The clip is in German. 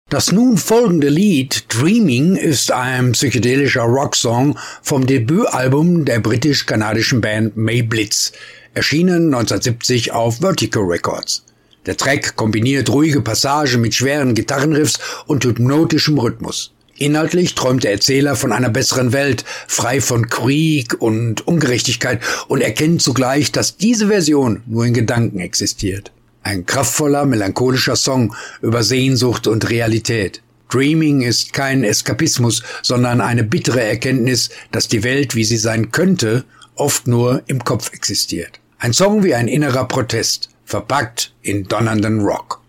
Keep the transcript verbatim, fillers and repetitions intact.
Das nun folgende Lied Dreaming ist ein psychedelischer Rocksong vom Debütalbum der britisch-kanadischen Band May Blitz, erschienen neunzehnhundertsiebzig auf Vertigo Records. Der Track kombiniert ruhige Passagen mit schweren Gitarrenriffs und hypnotischem Rhythmus. Inhaltlich träumt der Erzähler von einer besseren Welt, frei von Krieg und Ungerechtigkeit, und erkennt zugleich, dass diese Version nur in Gedanken existiert. Ein kraftvoller, melancholischer Song über Sehnsucht und Realität. Dreaming ist kein Eskapismus, sondern eine bittere Erkenntnis, dass die Welt, wie sie sein könnte, oft nur im Kopf existiert. Ein Song wie ein innerer Protest, verpackt in donnernden Rock.